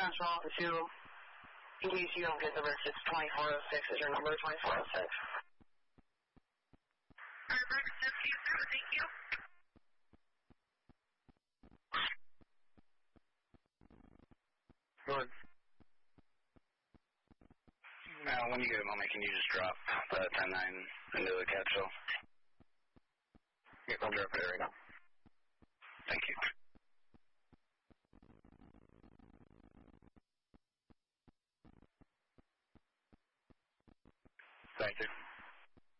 Central to, in case you don't get the rest, it's 2406 is your number, 2406. Perfect. Just keep through. Thank you. Good. Now, when you get a moment, can you just drop the 10-9 into the capsule? Yeah, I'll drop it right now. Thank you.